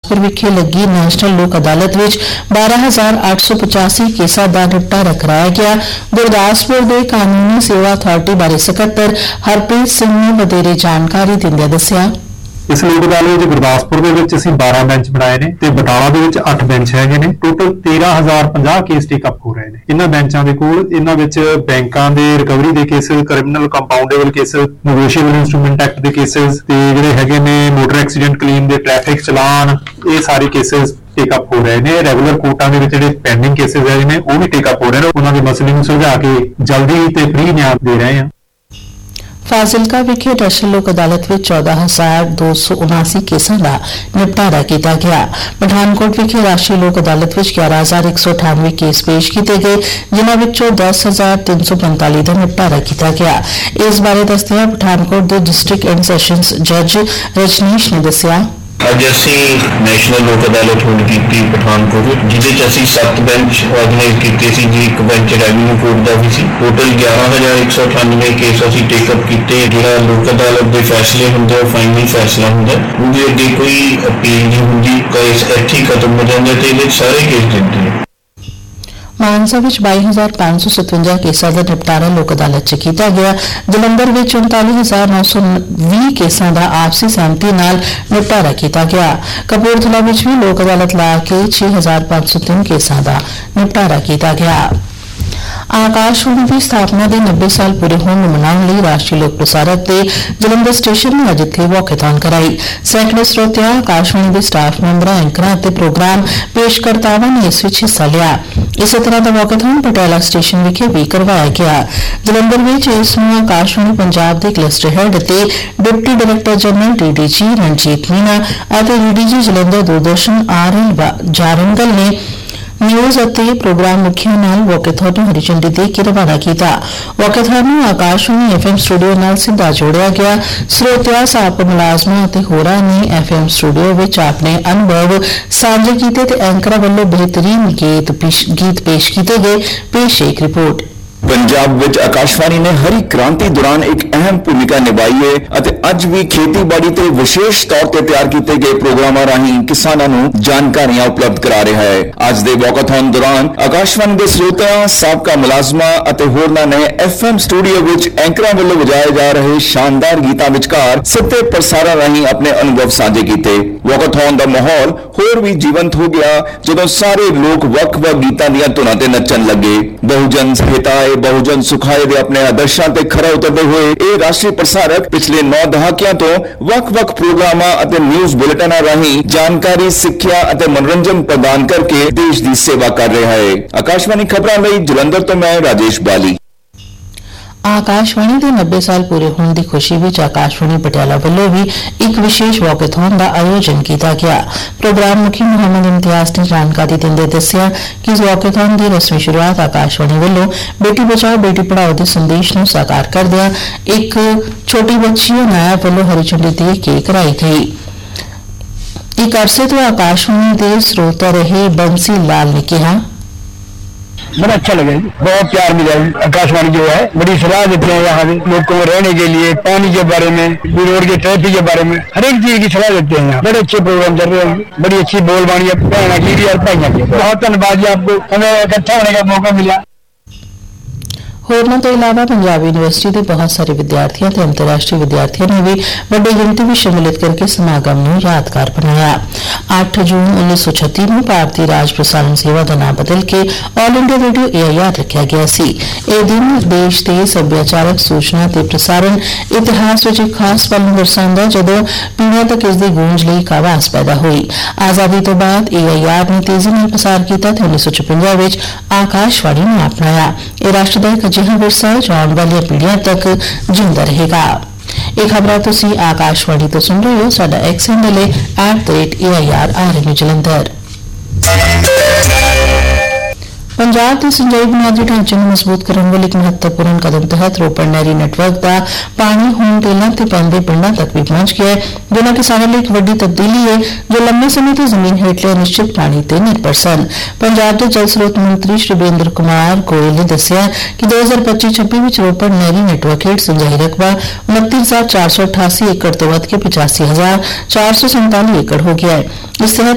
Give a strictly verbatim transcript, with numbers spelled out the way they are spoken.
गुरदासपुर विखे लगी नैशनल लोक अदालत विच बारह हजार अठ सौ पचासी केसां दा निपटारा कराया गया। गुरदासपुर दे कानूनी सेवा अथॉरिटी बारे सकत्तर हरप्रीत सिंह ने वधेरे जानकारी दिंदे दस्सिया। इस लोक अदालत गुरदासपुर असीं बारह बैंच बनाए ने ते बटाला दे विच अठ बैंच हैगे ने। टोटल तेरह हजार पचास केस टेकअप हो रहे हैं। इन्हां बैंचां दे कोल इन्हां विच बैंकां दे recovery they cases, criminal compoundable cases, negotiable instrument act they cases ते जिहड़े हैगे ने मोटर एक्सीडेंट क्लेम दे ट्रैफिक चलान, ये सारे केसेस टेकअप हो रहे हैं। रेगुलर कोर्टां दे विच जिहड़े पेंडिंग केसेस है ने वो भी टेकअप हो रहे हैं। उन्हां दे मसले नूं सुलझा के जल्दी ते फ्री न्याय दे रहे हैं। फाजिलका विखे नैशनल लोक अदालत में चौदह हजार दो सौ उनासी केसां का निपटारा किया गया। पठानकोट विखे राष्ट्रीय लोक अदालत में ग्यारह हजार एक सौ अठानवे केस पेश किए गए, जिन्हां विचों दस हजार तीन सौ पैंताली का निपटारा किया गया। इस बारे दसदियां पठानकोट के डिस्ट्रिक्ट एंड सैशनस जज रजनीश ने दस्सिया। अज असी नैशनल लोक अदालत होल्ड की पठानकोट जिसे असी सत्त बैंच ऑर्गेनाइज किए सी जी। एक बैंच रेवन्यू कोर्ट का भी सी। टोटल ग्यारह हजार एक सौ अठानवे केस असी टेकअप किए। जो लोक अदालत के फैसले होंगे फाइनल फैसला होंगे, उनके अगे कोई अपील नहीं होंगी। केस इत्थे ही खत्म हो जाता है तो सारे केस दिखते हैं। मानसा विच बाई हजार पांच सौ सतवंजा केसां का निपटारा लोक अदालत च किया गया। जलंधर विच उनताली हजार नौ सौ भी केसां का आपसी सहमति नाल निपटारा किया गया। कपूरथला विच भी लोक अदालत ला के छह हजार पांच सौ तीन केसां का निपटारा किया गया। आकाशवाणी की स्थापना के नब्बे साल पूरे होने मनाने लिए राष्ट्रीय लोक प्रसारक के जलंधर स्टेशन ने अज इत्थे वॉकेथॉन कराई। सैकड़ों श्रोतियां, आकाशवाणी के स्टाफ मैंबरां, एंकरां ते प्रोग्राम पेशकर्तावां ने इस विच हिस्सा लिया। इस तरह का वॉकेथॉन पटियाला स्टेशन विखे भी करवाया गया। जलंधर विच इस नूं आकाशवाणी पंजाब के क्लस्टर हेड ते deputy director general D D G Ranjit Meena और D D G Jalandhar Doordarshan R L Jarangal ने न्यूज़ और प्रोग्राम मुखिया नाल वॉकेथॉन नूं हरी झंडी दे के रवाना किया। वॉकेथॉन नूं आकाशवाणी एफ एम स्टूडियो नाल सीधा जोड़िया गया। श्रोतिया, साबका मुलाजमां ते होरां ने एफ एम स्टूडियो विच अपने अनुभव साझे कीते ते एंकरां वल्लों बेहतरीन गीत गीत पेश किए गए। पेश एक रिपोर्ट। पंजाब विच आकाशवाणी ने हरी क्रांति दौरान एक अहम भूमिका निभाई है ਅਤੇ ਅੱਜ ਵੀ ਖੇਤੀਬਾੜੀ ਤੇ ਵਿਸ਼ੇਸ਼ ਤੌਰ ਤੇ ਤਿਆਰ ਕੀਤੇ ਗਏ ਪ੍ਰੋਗਰਾਮਾਂ ਰਾਹੀਂ ਕਿਸਾਨਾਂ ਨੂੰ ਜਾਣਕਾਰੀਆਂ ਉਪਲਬਧ ਕਰਾ ਰਿਹਾ ਹੈ। ਅੱਜ ਦੇ ਵਾਕਾਥੌਨ ਦੌਰਾਨ ਆਕਾਸ਼ਵਾਣੀ ਦੇ ਸਰੋਤਿਆਂ, ਸਾਬਕਾ ਮੁਲਾਜ਼ਮਾਂ ਅਤੇ ਹੋਰਨਾਂ ਨੇ ਐਫ ਐਮ ਸਟੂਡੀਓ ਵਿੱਚ ਐਂਕਰਾਂ ਵੱਲੋਂ ਵਜਾਏ ਜਾ ਰਹੇ ਸ਼ਾਨਦਾਰ ਗੀਤਾਂ ਵਿਚਕਾਰ ਸਿੱਧੇ ਪ੍ਰਸਾਰਣ ਰਾਹੀਂ ਆਪਣੇ ਅਨੁਭਵ ਸਾਂਝੇ ਕੀਤੇ। ਵਾਕਾਥੌਨ ਦਾ ਮਾਹੌਲ ਹੋਰ ਵੀ ਜੀਵੰਤ ਹੋ ਗਿਆ ਜਦੋਂ ਸਾਰੇ ਲੋਕ ਵੱਖ-ਵੱਖ ਗੀਤਾਂ ਦੀਆਂ ਧੁਨਾਂ ਤੇ ਨੱਚਣ ਲੱਗੇ। ਬਹੁਜਨ ਹਿਤਾਏ बहुजन सुखाए दे अपने आदर्शों ते खरा उतरते हुए ये राष्ट्रीय प्रसारक पिछले नौ दहाकियां तो वख-वख प्रोग्रामां अते न्यूज़ बुलेटिनां राहीं जानकारी, सिक्ख्या अते मनोरंजन प्रदान करके देश की सेवा कर रहा है। आकाशवाणी खबरां लई जलंधर तो मैं राजेश बाली। आकाशवाणी के नब्बे साल पूरे होने की खुशी में आकाशवाणी पटियाला वालों भी एक विशेष वॉकेथॉन का आयोजन किया गया। प्रोग्राम मुखी मोहम्मद इम्तियाज ने जानकारी देंदे दस्सिया कि इस वॉकेथॉन की रस्मी शुरुआत आकाशवाणी वालों बेटी बचाओ बेटी पढ़ाओ के संदेश को साकार करदिया एक छोटी बच्ची नायब वालों हरी झंडी दे के कराई गई। एक अरसे तो आकाशवाणी के स्रोता रहे बंसी लाल ने कहा, बड़ा अच्छा लगा, बहुत प्यार मिला। आकाशवाणी जो है बड़ी सलाह देते हैं यहाँ लोग को रहने के लिए, पानी के बारे में, रोड के ट्रैफिक के बारे में, हर एक चीज की सलाह देते हैं यहाँ। बड़े अच्छे प्रोग्राम चल रहे हैं, बड़ी अच्छी बोलबानी भैन की और भाइयों की। बहुत धन्यवाद जी, आपको हमें इकट्ठा होने का मौका मिला। होरनां तो इलावा पंजाब यूनिवर्सिटी के बहुत सारे विद्यार्थियों और अंतर्राष्ट्रीय विद्यार्थियों ने भी बड़ी गिनती में शमूलियत करके समागम को यादगार बनाया। अठ जून उन्नीस सौ छत्ती में भारतीय राज प्रसारण सेवा का नाम बदल के all India radio A I R रखा गया सी। यह दिन देश के सभ्याचारक सूचना ते प्रसारण इतिहास में एक खास पल दर्शाता जदों पीढ़ियों तक इसकी गूंज ਲਈ एक आवाज पैदा हुई। आजादी तो बाद ए आई आर ने तेजी ਨਾਲ प्रसार किया तो उन्नीस सौ छप्पन विच आकाशवाणी ने अपनाया। यह राष्ट्र का एक अजिहा विरसा है जो आने वाली पीढ़ियों तक जिंदा रहेगा। ये खबर तुसी आकाशवाणी तो सुन रहे हो। साडा एक्स हैंडल है at the rate A I R R M Jalandhar. Punjab के सिंचाई बुनियादी ढांचे में मजबूत करने वाले एक महत्वपूर्ण कदम तहत रोपड़ नहरी नेटवर्क का पानी होम टेलों से पैंदे पिंडों तक भी पहुंच गया है, जिन्होंने किसानों लिए एक वड्डी तब्दीली है जो लंबे समय से जमीन हेठले अनिश्चित पानी से निर्भर सन। पंजाब के जल स्रोत मंत्री श्रीबेंद्र कुमार गोयल ने दस्सिया कि दो हजार पच्ची छब्बी में रोपड़ नहरी नेटवर्क हेठ सिंचाई रकबा उनतीस हजार चार सौ अठासी एकड़ तो वध के पचासी हजार चार सौ संताली एकड़ हो गया है। इस तहत